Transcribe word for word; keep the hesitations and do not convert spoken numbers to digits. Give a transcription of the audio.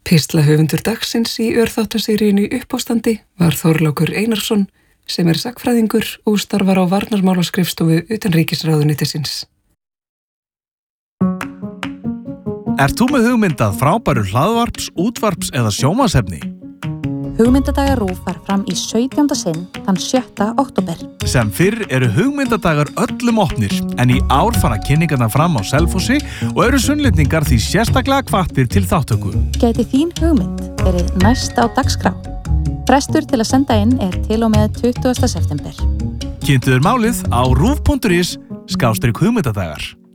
Pistlahöfundur dagsins í örþáttaseríunni Uppástandi var Þorlákur Einarsson sem er sagnfræðingur og starfar á varnarmálaskrifstofu utanríkisráðuneytisins. Ert þú með hugmynd að frábæru hlaðvarps, útvarps eða sjónvarpsefni? Hugmyndadagar RÚV var fram í sautjánda sinn þann sjötta október. Sem fyrr eru hugmyndadagar öllum opnir, en í ár fara kynningarnar fram á Selfossi og eru sunnlendingar því sérstaklega hvattir til þáttöku. Gæti þín hugmynd verið næst á dagskrá? Frestur til að senda inn er til og með tuttugasta september. Kynntu þér málið á rúv punktur is slash hugmyndadagar.